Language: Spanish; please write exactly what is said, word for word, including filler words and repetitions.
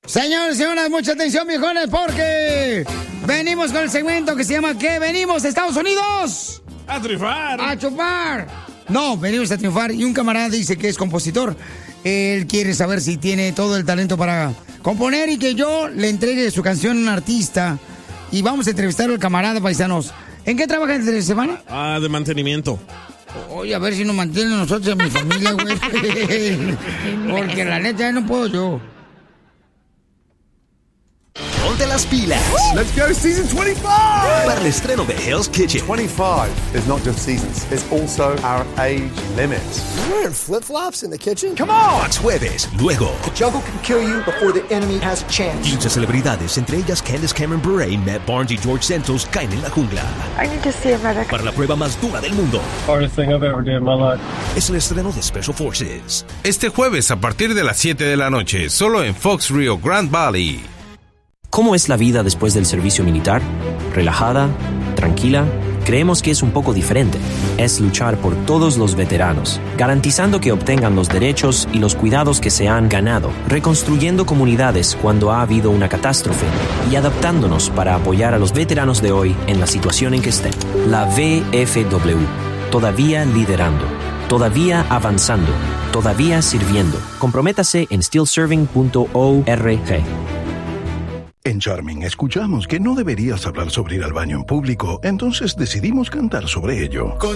Señores y señoras, mucha atención, viejones, porque venimos con el segmento que se llama ¿qué venimos, Estados Unidos? A triunfar. A chupar. No, venimos a triunfar. Y un camarada dice que es compositor. Él quiere saber si tiene todo el talento para componer y que yo le entregue su canción a un artista. Y vamos a entrevistar al camarada, paisanos. ¿En qué trabaja entre semana? Ah, de mantenimiento. Oye, a ver si nos mantienen nosotros y a mi familia, güey. Porque la neta no puedo yo. Ponte las pilas. Let's go season twenty-five. Para el estreno de Hell's Kitchen. twenty-five is not just seasons, it's also our age limit. You're wearing flip-flops in the kitchen? Come on. Max jueves. Luego. The jungle can kill you before the enemy has a chance. quince celebridades, entre ellas Candace Cameron Bure, Matt Barnes y George Santos, caen en la jungla. I need to see a medic. Para la prueba más dura del mundo. Hardest thing I've ever done in my life. Es el estreno de Special Forces. Este jueves a partir de las siete de la noche, solo en Fox Rio Grand Valley. ¿Cómo es la vida después del servicio militar? ¿Relajada? ¿Tranquila? Creemos que es un poco diferente. Es luchar por todos los veteranos, garantizando que obtengan los derechos y los cuidados que se han ganado, reconstruyendo comunidades cuando ha habido una catástrofe y adaptándonos para apoyar a los veteranos de hoy en la situación en que estén. La V F W, todavía liderando, todavía avanzando, todavía sirviendo. Comprométase en steel serving punto org. En Charming escuchamos que no deberías hablar sobre ir al baño en público, entonces decidimos cantar sobre ello.